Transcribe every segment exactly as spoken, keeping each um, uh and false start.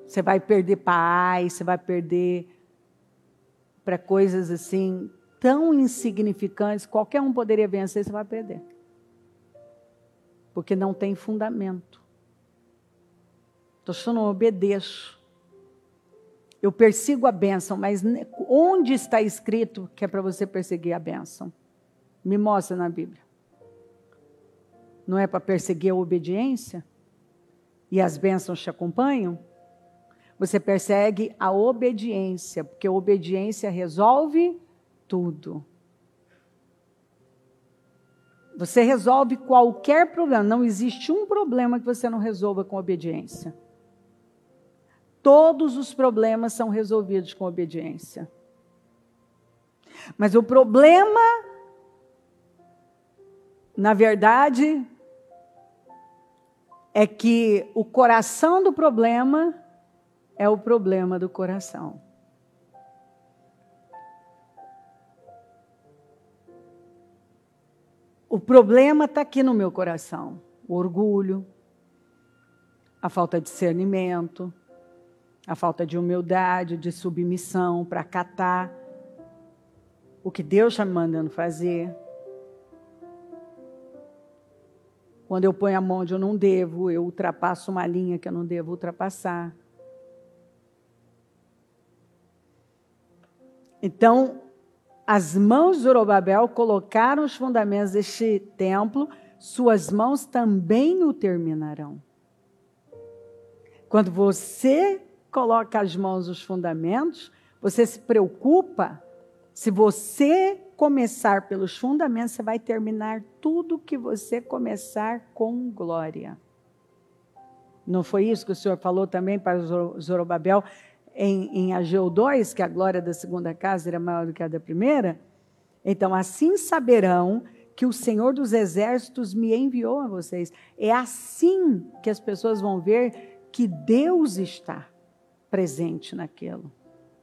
Você vai perder paz, você vai perder para coisas assim tão insignificantes, qualquer um poderia vencer, você vai perder. Porque não tem fundamento. Então, se eu não obedeço, eu persigo a bênção, mas onde está escrito que é para você perseguir a bênção? Me mostra na Bíblia. Não é para perseguir a obediência? E as bênçãos te acompanham? Você persegue a obediência, porque a obediência resolve tudo. Você resolve qualquer problema. Não existe um problema que você não resolva com obediência. Todos os problemas são resolvidos com obediência. Mas o problema, na verdade, é que o coração do problema é o problema do coração. O problema está aqui no meu coração. O orgulho, a falta de discernimento, a falta de humildade, de submissão para acatar o que Deus está me mandando fazer. Quando eu ponho a mão onde eu não devo, eu ultrapasso uma linha que eu não devo ultrapassar. Então, as mãos de Zorobabel colocaram os fundamentos deste templo, suas mãos também o terminarão. Quando você coloca as mãos nos fundamentos, você se preocupa, se você começar pelos fundamentos, você vai terminar tudo que você começar com glória. Não foi isso que o Senhor falou também para Zorobabel em, em Ageu dois, que a glória da segunda casa era maior do que a da primeira? Então, assim saberão que o Senhor dos Exércitos me enviou a vocês. É assim que as pessoas vão ver que Deus está presente naquilo.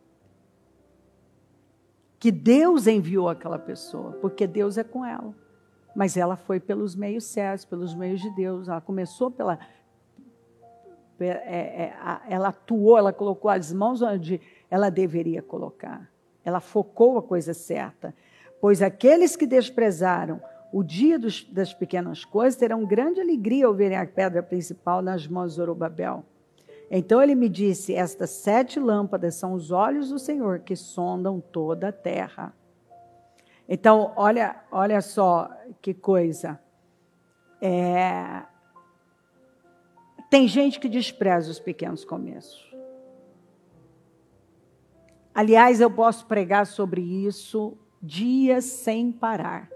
Que Deus enviou aquela pessoa, porque Deus é com ela. Mas ela foi pelos meios certos, pelos meios de Deus. Ela começou pela... É, é, ela atuou, ela colocou as mãos onde ela deveria colocar. Ela focou a coisa certa. Pois aqueles que desprezaram o dia dos, das pequenas coisas terão grande alegria ao verem a pedra principal nas mãos de Zorobabel. Então ele me disse, estas sete lâmpadas são os olhos do Senhor que sondam toda a terra. Então, olha, olha só que coisa. É... Tem gente que despreza os pequenos começos. Aliás, eu posso pregar sobre isso dias sem parar.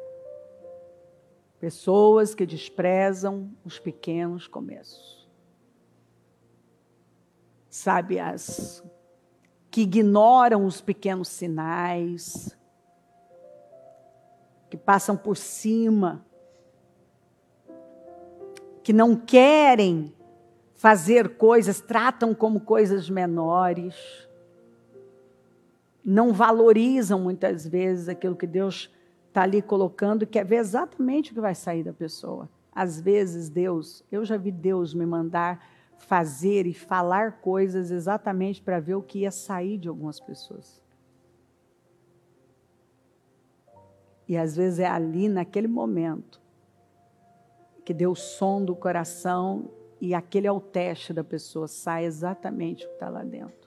Pessoas que desprezam os pequenos começos. Sabe, as que ignoram os pequenos sinais, que passam por cima, que não querem fazer coisas, tratam como coisas menores, não valorizam muitas vezes aquilo que Deus está ali colocando, quer ver exatamente o que vai sair da pessoa. Às vezes Deus, eu já vi Deus me mandar fazer e falar coisas exatamente para ver o que ia sair de algumas pessoas. E às vezes é ali, naquele momento, que Deus sonda o coração e aquele é o teste da pessoa, sai exatamente o que está lá dentro.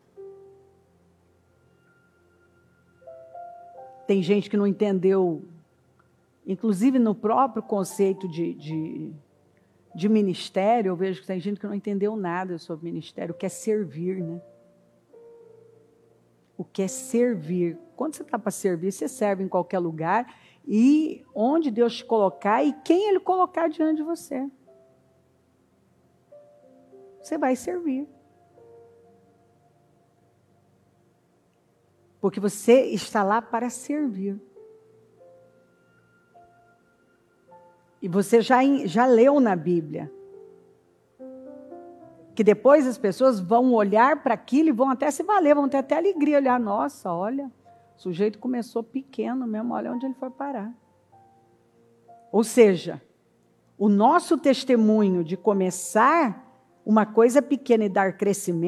Tem gente que não entendeu, inclusive no próprio conceito de... de De ministério, eu vejo que tem gente que não entendeu nada sobre ministério, o que é servir, né? O que é servir. Quando você está para servir, você serve em qualquer lugar e onde Deus te colocar e quem Ele colocar diante de você. Você vai servir. Porque você está lá para servir. E você já, já leu na Bíblia que depois as pessoas vão olhar para aquilo e vão até se valer, vão ter até alegria, olhar, nossa, olha, o sujeito começou pequeno mesmo, olha onde ele foi parar. Ou seja, o nosso testemunho de começar uma coisa pequena e dar crescimento,